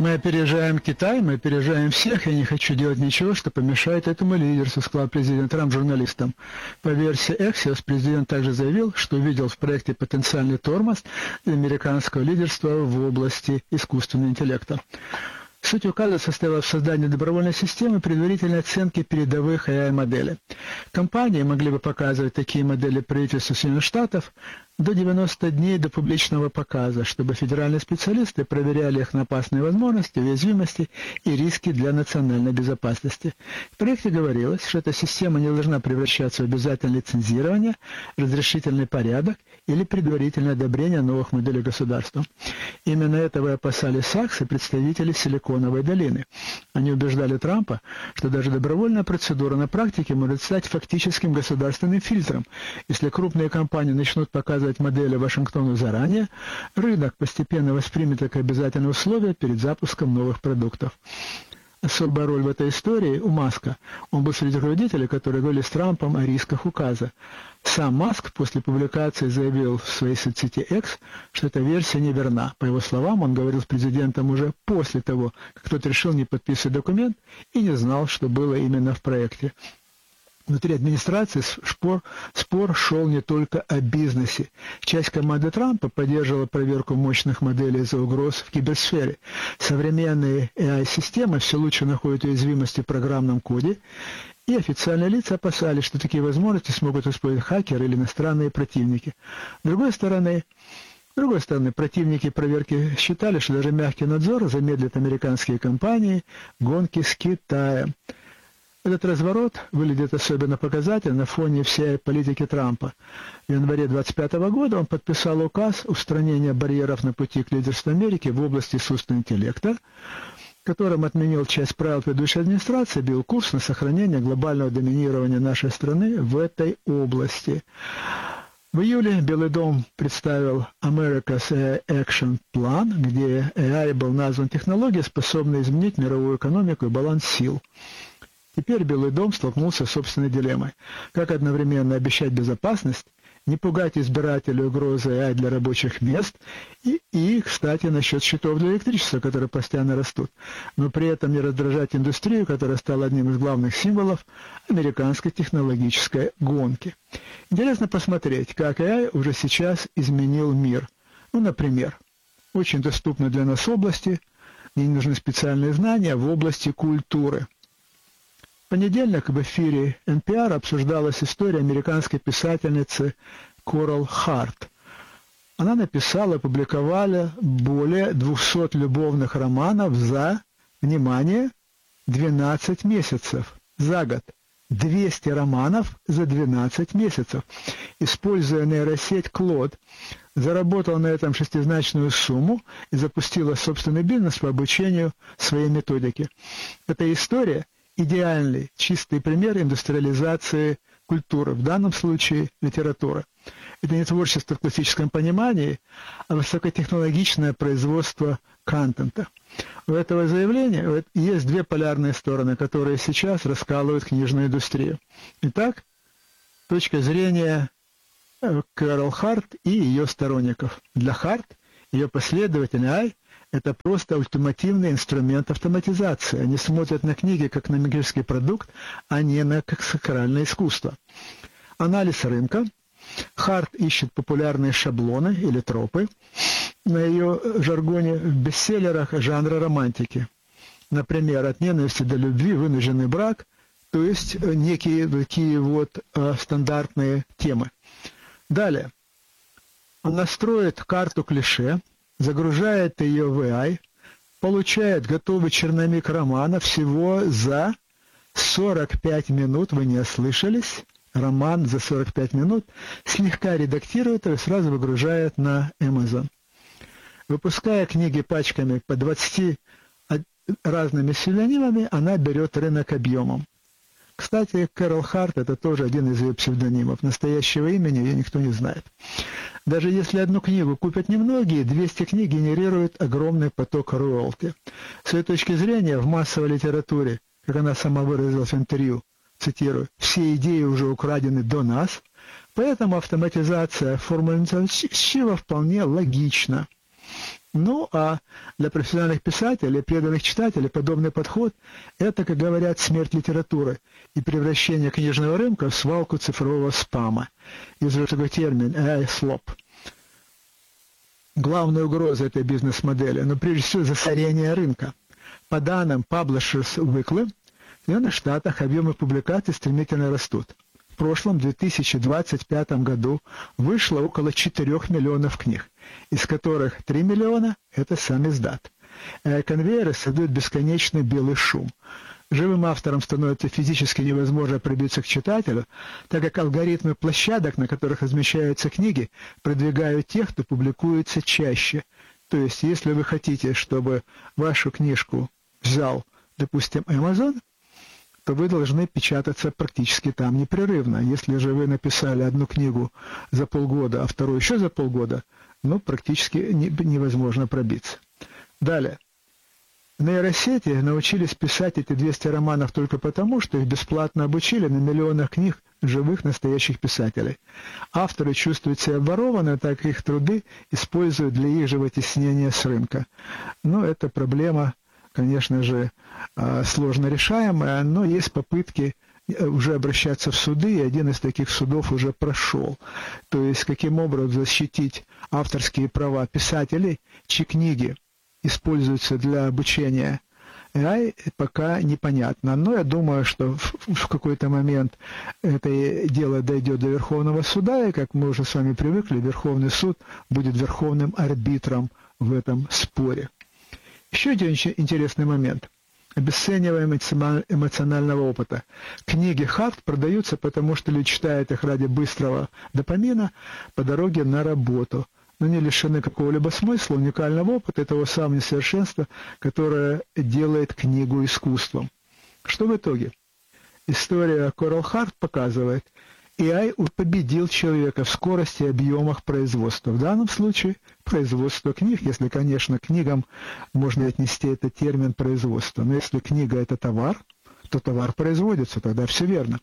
Мы опережаем Китай, мы опережаем всех. Я не хочу делать ничего, что помешает этому лидерству, сказал президент Трамп журналистам. По версии Axios, президент также заявил, что увидел в проекте потенциальный тормоз для американского лидерства в области искусственного интеллекта. Суть указа состояла в создании добровольной системы предварительной оценки передовых AI-моделей. Компании могли бы показывать такие модели правительству Соединенных Штатов до 90 дней до публичного показа, чтобы федеральные специалисты проверяли их на опасные возможности, уязвимости и риски для национальной безопасности. В проекте говорилось, что эта система не должна превращаться в обязательное лицензирование, разрешительный порядок или предварительное одобрение новых моделей государства. Именно этого и опасались Сакс и представители Силиконовой долины. Они убеждали Трампа, что даже добровольная процедура на практике может стать фактическим государственным фильтром. Если крупные компании начнут показывать модели Вашингтону заранее, рынок постепенно воспримет как обязательное условие перед запуском новых продуктов. Особая роль в этой истории у Маска. Он был среди руководителей, которые говорили с Трампом о рисках указа. Сам Маск после публикации заявил в своей соцсети X, что эта версия неверна. По его словам, он говорил с президентом уже после того, как тот решил не подписывать документ и не знал, что было именно в проекте. Внутри администрации спор шел не только о бизнесе. Часть команды Трампа поддерживала проверку мощных моделей из-за угроз в киберсфере. Современные AI-системы все лучше находят уязвимости в программном коде, и официальные лица опасались, что такие возможности смогут использовать хакеры или иностранные противники. С другой стороны, противники проверки считали, что даже мягкий надзор замедлит американские компании гонки с Китаем. Этот разворот выглядит особенно показательно на фоне всей политики Трампа. В январе 2025 года он подписал указ устранения барьеров на пути к лидерству Америки в области искусственного интеллекта, которым отменил часть правил предыдущей администрации, бил курс на сохранение глобального доминирования нашей страны в этой области. В июле Белый дом представил America's AI Action Plan, где AI был назван технологией, способной изменить мировую экономику и баланс сил. Теперь Белый дом столкнулся с собственной дилеммой. Как одновременно обещать безопасность, не пугать избирателей угрозой AI для рабочих мест и, кстати, насчет счетов для электричества, которые постоянно растут, но при этом не раздражать индустрию, которая стала одним из главных символов американской технологической гонки. Интересно посмотреть, как AI уже сейчас изменил мир. Например, очень доступны для нас области, где не нужны специальные знания в области культуры. В понедельник в эфире NPR обсуждалась история американской писательницы Корал Харт. Она написала и опубликовала более 200 любовных романов за, внимание, 12 месяцев, за год. 200 романов за 12 месяцев. Используя нейросеть Claude, заработала на этом шестизначную сумму и запустила собственный бизнес по обучению своей методике. Эта история – идеальный, чистый пример индустриализации культуры, в данном случае литературы. Это не творчество в классическом понимании, а высокотехнологичное производство контента. У этого заявления есть две полярные стороны, которые сейчас раскалывают книжную индустрию. Итак, точка зрения Кэрол Харт и ее сторонников. Для Харт, ее последователей AI, это просто ультимативный инструмент автоматизации. Они смотрят на книги как на механический продукт, а не на как сакральное искусство. Анализ рынка. Харт ищет популярные шаблоны или тропы на ее жаргоне в бестселлерах жанра романтики. Например, от ненависти до любви, вынужденный брак, то есть некие такие стандартные темы. Далее. Она строит карту клише, загружает ее в AI, получает готовый черновик романа всего за 45 минут, вы не ослышались, роман за 45 минут, слегка редактирует его и сразу выгружает на Amazon. Выпуская книги пачками по 20 разными псевдонимами, она берет рынок объемом. Кстати, Кэрол Харт – это тоже один из ее псевдонимов. Настоящего имени ее никто не знает. Даже если одну книгу купят немногие, 200 книг генерируют огромный поток роялти. С этой точки зрения, в массовой литературе, как она сама выразилась в интервью, цитирую, «все идеи уже украдены до нас, поэтому автоматизация формулы вполне логична». Ну, а для профессиональных писателей, преданных читателей, подобный подход – это, как говорят, смерть литературы и превращение книжного рынка в свалку цифрового спама. Есть такой термин «AI-слоп». Главная угроза этой бизнес-модели, но прежде всего засорение рынка. По данным Publishers Weekly, в Соединенных Штатах объемы публикаций стремительно растут. В прошлом 2025 году вышло около 4 миллионов книг, из которых 3 миллиона – это сам издат. Конвейеры создают бесконечный белый шум. Живым авторам становится физически невозможно пробиться к читателю, так как алгоритмы площадок, на которых размещаются книги, продвигают тех, кто публикуется чаще. То есть, если вы хотите, чтобы вашу книжку взял, допустим, Amazon, то вы должны печататься практически там непрерывно. Если же вы написали одну книгу за полгода, а вторую еще за полгода, ну, практически невозможно пробиться. Далее. Нейросети научились писать эти 200 романов только потому, что их бесплатно обучили на миллионах книг живых настоящих писателей. Авторы чувствуют себя обворованно, так как их труды используют для их же вытеснения с рынка. Но это проблема, конечно же, сложно решаемая, но есть попытки уже обращаться в суды, и один из таких судов уже прошел. То есть, каким образом защитить авторские права писателей, чьи книги используются для обучения AI, пока непонятно. Но я думаю, что в какой-то момент это дело дойдет до Верховного суда, и, как мы уже с вами привыкли, Верховный суд будет верховным арбитром в этом споре. Еще один интересный момент. Обесцениваем эмоционального опыта. Книги Харт продаются, потому что люди читают их ради быстрого допамина по дороге на работу, но не лишены какого-либо смысла, уникального опыта, того самого несовершенства, которое делает книгу искусством. Что в итоге? История Корал Харт показывает, AI победил человека в скорости и объемах производства. В данном случае производство книг, если, конечно, к книгам можно отнести этот термин производства. Но если книга – это товар, то товар производится, тогда все верно.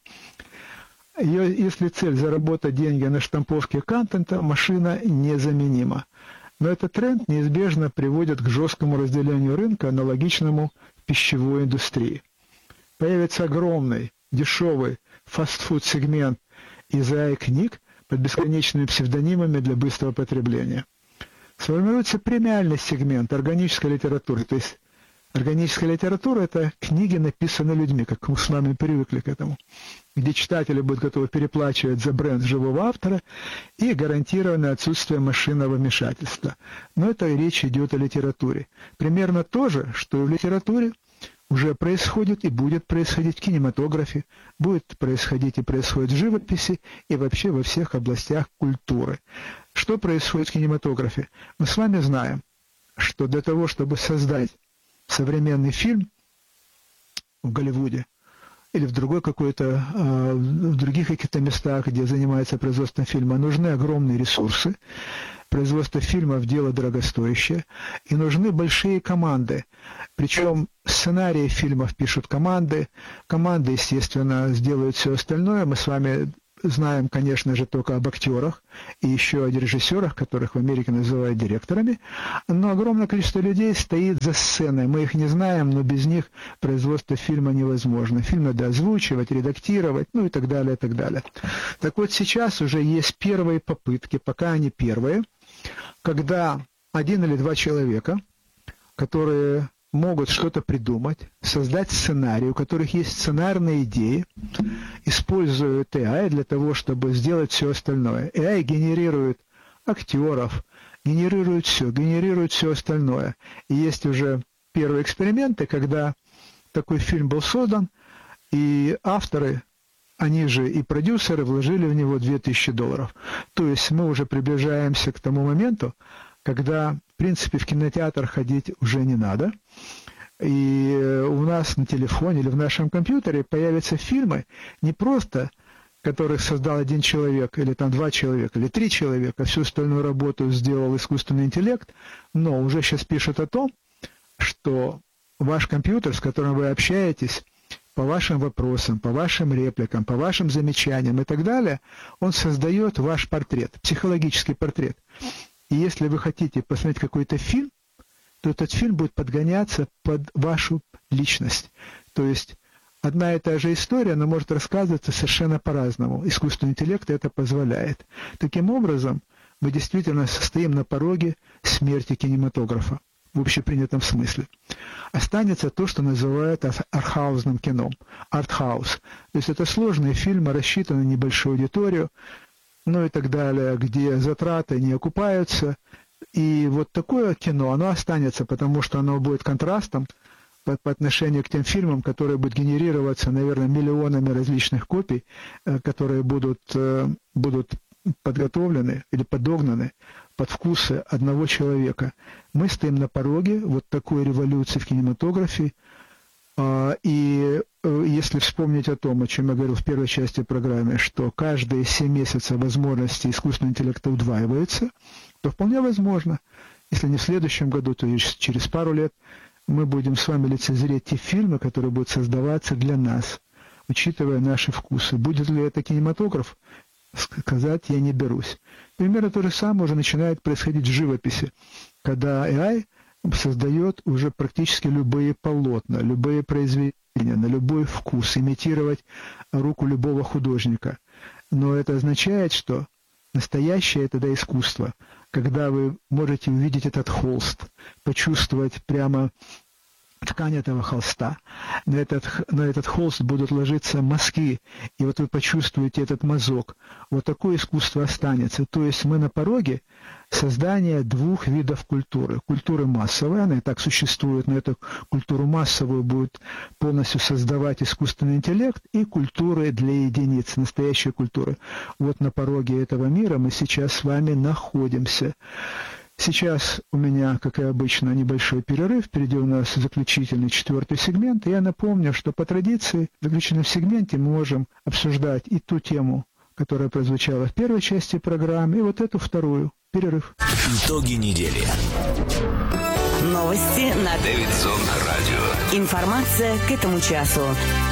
Если цель – заработать деньги на штамповке контента, машина незаменима. Но этот тренд неизбежно приводит к жесткому разделению рынка, аналогичному пищевой индустрии. Появится огромный, дешевый фастфуд-сегмент из AI-книг под бесконечными псевдонимами для быстрого потребления. Сформируется премиальный сегмент органической литературы, то есть органическая литература – это книги, написанные людьми, как мы с вами привыкли к этому, где читатели будут готовы переплачивать за бренд живого автора и гарантированное отсутствие машинного вмешательства. Но это речь идет о литературе. Примерно то же, что и в литературе, уже происходит и будет происходить в кинематографе, будет происходить и происходит в живописи и вообще во всех областях культуры. Что происходит в кинематографе? Мы с вами знаем, что для того, чтобы создать современный фильм в Голливуде или в других каких-то местах, где занимается производством фильма, нужны огромные ресурсы. Производство фильмов – дело дорогостоящее, и нужны большие команды. Причем сценарии фильмов пишут команды, естественно, сделают все остальное. Мы с вами знаем, конечно же, только об актерах и еще о режиссерах, которых в Америке называют директорами, но огромное количество людей стоит за сценой. Мы их не знаем, но без них производство фильма невозможно. Фильм надо озвучивать, редактировать, ну и так далее, и так далее. Так вот, сейчас уже есть первые попытки, пока они первые, когда 1 или 2 человека, которые могут что-то придумать, создать сценарий, у которых есть сценарные идеи, используют AI для того, чтобы сделать все остальное. AI генерирует актеров, генерирует все остальное. И есть уже первые эксперименты, когда такой фильм был создан, и авторы, они же и продюсеры, вложили в него $2000. То есть мы уже приближаемся к тому моменту, когда, в принципе, в кинотеатр ходить уже не надо, и у нас на телефоне или в нашем компьютере появятся фильмы не просто, которых создал 1 человек, или там 2 человека, или 3 человека, всю остальную работу сделал искусственный интеллект, но уже сейчас пишут о том, что ваш компьютер, с которым вы общаетесь, по вашим вопросам, по вашим репликам, по вашим замечаниям и так далее, он создает ваш портрет, психологический портрет. И если вы хотите посмотреть какой-то фильм, то этот фильм будет подгоняться под вашу личность. То есть одна и та же история, она может рассказываться совершенно по-разному. Искусственный интеллект это позволяет. Таким образом, мы действительно стоим на пороге смерти кинематографа в общепринятом смысле. Останется то, что называют артхаусным кино. Артхаус. То есть это сложные фильмы, рассчитанные на небольшую аудиторию, ну и так далее, где затраты не окупаются. И вот такое кино, оно останется, потому что оно будет контрастом по отношению к тем фильмам, которые будут генерироваться, наверное, миллионами различных копий, которые будут подготовлены или подогнаны под вкусы одного человека. Мы стоим на пороге вот такой революции в кинематографе. И если вспомнить о том, о чем я говорил в первой части программы, что каждые 7 месяцев возможности искусственного интеллекта удваиваются, то вполне возможно, если не в следующем году, то через пару лет мы будем с вами лицезреть те фильмы, которые будут создаваться для нас, учитывая наши вкусы. Будет ли это кинематограф? Сказать я не берусь. Примерно то же самое уже начинает происходить в живописи, когда AI создает уже практически любые полотна, любые произведения, на любой вкус, имитировать руку любого художника. Но это означает, что настоящее это искусство, когда вы можете увидеть этот холст, почувствовать прямо ткань этого холста. На этот холст будут ложиться мазки, и вот вы почувствуете этот мазок. Вот такое искусство останется. То есть мы на пороге создания 2 видов культуры. Культуры массовой, она и так существует, но эту культуру массовую будет полностью создавать искусственный интеллект, и культуры для единиц, настоящей культуры. Вот на пороге этого мира мы сейчас с вами находимся. Сейчас у меня, как и обычно, небольшой перерыв. Впереди у нас заключительный 4-й сегмент. И я напомню, что по традиции в заключительном сегменте мы можем обсуждать и ту тему, которая прозвучала в первой части программы, и вот эту вторую. Перерыв. Итоги недели. Новости на Дэвидсон радио. Информация к этому часу.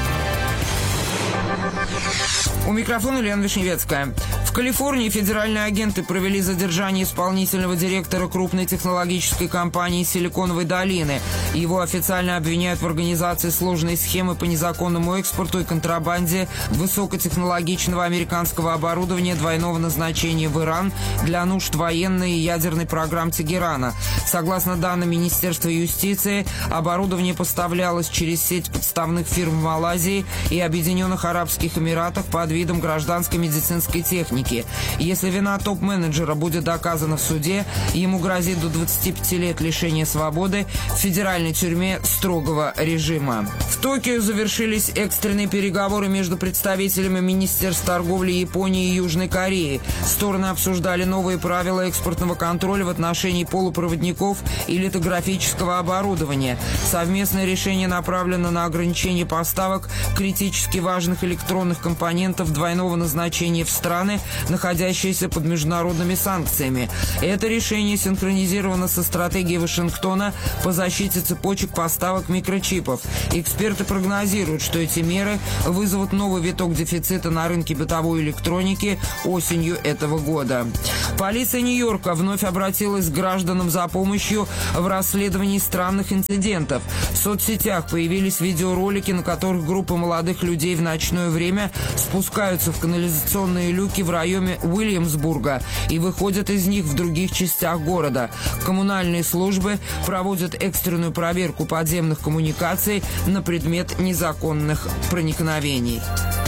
У микрофона Лена Вишневецкая. В Калифорнии федеральные агенты провели задержание исполнительного директора крупной технологической компании Силиконовой долины. Его официально обвиняют в организации сложной схемы по незаконному экспорту и контрабанде высокотехнологичного американского оборудования двойного назначения в Иран для нужд военной и ядерной программ Тегерана. Согласно данным Министерства юстиции, оборудование поставлялось через сеть подставных фирм в Малайзии и Объединенных Арабских Эмиратах под видом гражданской медицинской техники. Если вина топ-менеджера будет доказана в суде, ему грозит до 25 лет лишения свободы в федеральной тюрьме строгого режима. В Токио завершились экстренные переговоры между представителями Министерств торговли Японии и Южной Кореи. Стороны обсуждали новые правила экспортного контроля в отношении полупроводников и литографического оборудования. Совместное решение направлено на ограничение поставок критически важных электронных компонентов двойного назначения в страны, находящиеся под международными санкциями. Это решение синхронизировано со стратегией Вашингтона по защите цепочек поставок микрочипов. Эксперты прогнозируют, что эти меры вызовут новый виток дефицита на рынке бытовой электроники осенью этого года. Полиция Нью-Йорка вновь обратилась к гражданам за помощью в расследовании странных инцидентов. В соцсетях появились видеоролики, на которых группа молодых людей в ночное время спускаются в канализационные люки в районе Уильямсбурга и выходят из них в других частях города. Коммунальные службы проводят экстренную проверку подземных коммуникаций на предмет незаконных проникновений.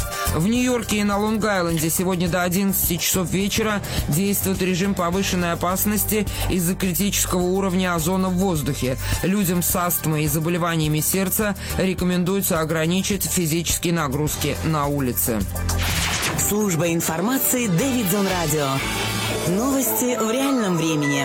В Нью-Йорке и на Лонг-Айленде сегодня до 11 часов вечера действует режим повышенной опасности из-за критического уровня озона в воздухе. Людям с астмой и заболеваниями сердца рекомендуется ограничить физические нагрузки на улице. Служба информации Дэвидсон радио. Новости в реальном времени.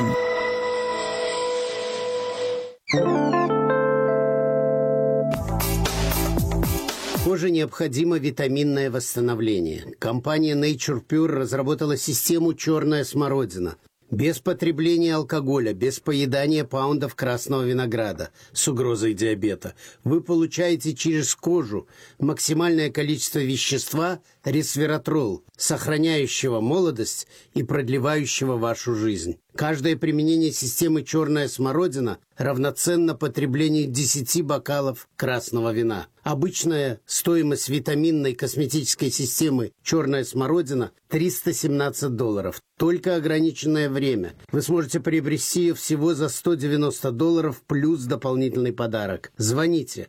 Коже необходимо витаминное восстановление. Компания Nature Pure разработала систему «Черная смородина». Без потребления алкоголя, без поедания паундов красного винограда с угрозой диабета. Вы получаете через кожу максимальное количество вещества ресвератрол, сохраняющего молодость и продлевающего вашу жизнь. Каждое применение системы «Черная смородина» равноценно потреблению 10 бокалов красного вина. Обычная стоимость витаминной косметической системы «Черная смородина» $317. Только ограниченное время. Вы сможете приобрести ее всего за $190 плюс дополнительный подарок. Звоните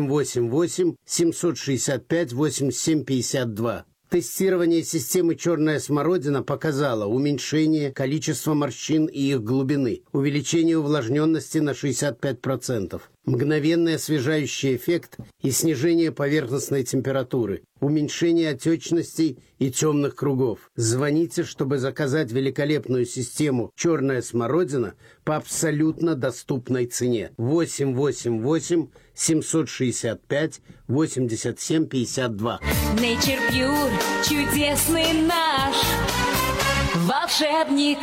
888-765-8752. Тестирование системы «Черная смородина» показало уменьшение количества морщин и их глубины, увеличение увлажненности на 65%, мгновенный освежающий эффект и снижение поверхностной температуры, уменьшение отечностей и темных кругов. Звоните, чтобы заказать великолепную систему «Черная смородина» по абсолютно доступной цене. 888-765-8752. Nature Pure, чудесный наш волшебник.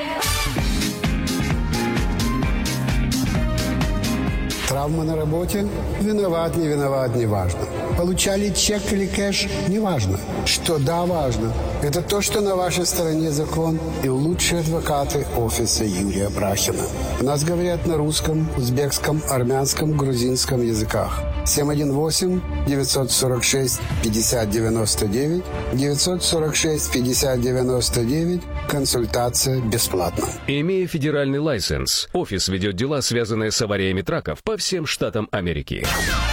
Травма на работе? Виноват, не виноват, не важно. Получали чек или кэш? Не важно. Что да, важно. Это то, что на вашей стороне закон и лучшие адвокаты офиса Юрия Брахина. У нас говорят на русском, узбекском, армянском, грузинском языках. 718-946-5099, 946-5099, консультация бесплатна. Имея федеральный лайсенс, офис ведет дела, связанные с авариями траков по всем штатам Америки.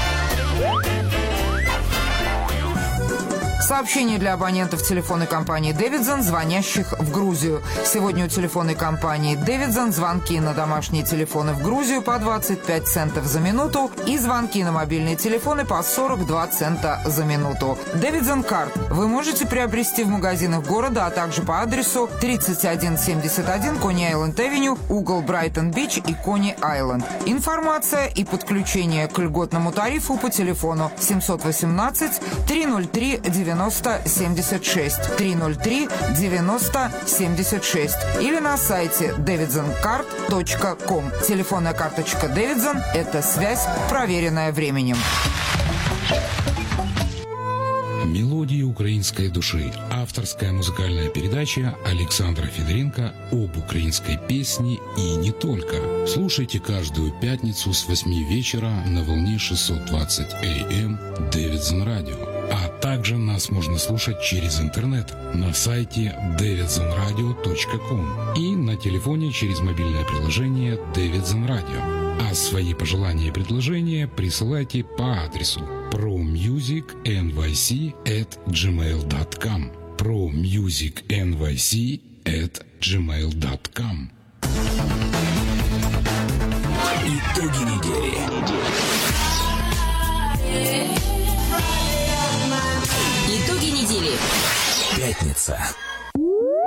Сообщение для абонентов телефонной компании «Дэвидсон», звонящих в Грузию. Сегодня у телефонной компании «Дэвидсон» звонки на домашние телефоны в Грузию по 25 центов за минуту и звонки на мобильные телефоны по 42 цента за минуту. «Дэвидсон Карт» вы можете приобрести в магазинах города, а также по адресу 3171 Кони-Айленд-Авеню, угол Брайтон-Бич и Кони-Айленд. Информация и подключение к льготному тарифу по телефону 718-303-9076, 303-9076 или на сайте davidsoncard.com. Телефонная карточка Дэвидсон – это связь, проверенная временем. «Мелодии украинской души» – авторская музыкальная передача Александра Федоренко об украинской песне и не только. Слушайте каждую пятницу с 8 вечера на волне 620 АМ Дэвидсон Радио. А также нас можно слушать через интернет на сайте davidsonradio.com и на телефоне через мобильное приложение Дэвидсон Радио. А свои пожелания и предложения присылайте по адресу promusicnyc@gmail.com promusicnyc@gmail.com. Итоги недели. Итоги недели. Пятница.